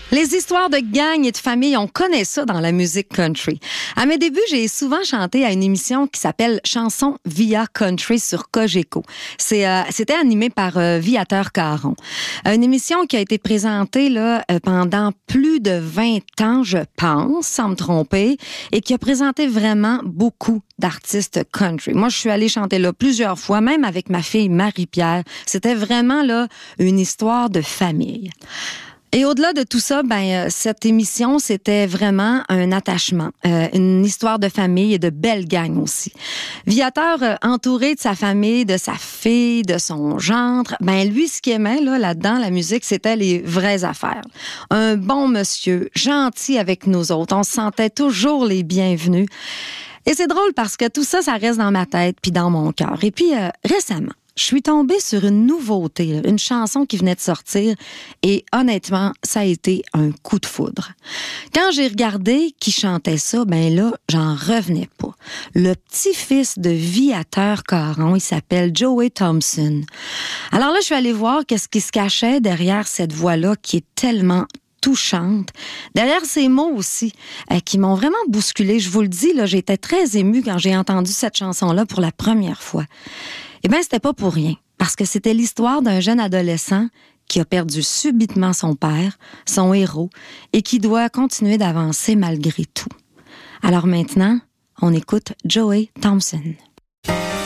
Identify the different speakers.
Speaker 1: Les histoires de gang et de famille, on connaît ça dans la musique country. À mes débuts, j'ai souvent chanté à une émission qui s'appelle Chansons via Country sur Cogeco. C'était animé par Viateur Caron. Une émission qui a été présentée là, pendant plus de 20 ans, je pense, sans me tromper, et qui a présenté vraiment beaucoup d'artistes country. Moi, je suis allée chanter là plusieurs fois, même avec ma fille Marie-Pierre. C'était vraiment là une histoire de famille. Et au-delà de tout ça, cette émission, c'était vraiment un attachement, une histoire de famille et de belle gang aussi. Viateur, entouré de sa famille, de sa fille, de son gendre, lui, ce qu'il aimait là-dedans, la musique, c'était les vraies affaires. Un bon monsieur, gentil avec nous autres, on se sentait toujours les bienvenus. Et c'est drôle parce que tout ça, ça reste dans ma tête puis dans mon cœur. Et puis, récemment, je suis tombée sur une nouveauté, une chanson qui venait de sortir et honnêtement, ça a été un coup de foudre. Quand j'ai regardé qui chantait ça, j'en revenais pas. Le petit-fils de Viateur Caron, il s'appelle Joey Thompson. Alors là, je suis allée voir qu'est-ce qui se cachait derrière cette voix-là qui est tellement touchante. Derrière ces mots aussi, qui m'ont vraiment bousculée. Je vous le dis, là, j'étais très émue quand j'ai entendu cette chanson-là pour la première fois. C'était pas pour rien, parce que c'était l'histoire d'un jeune adolescent qui a perdu subitement son père, son héros, et qui doit continuer d'avancer malgré tout. Alors maintenant, on écoute Joey Thompson.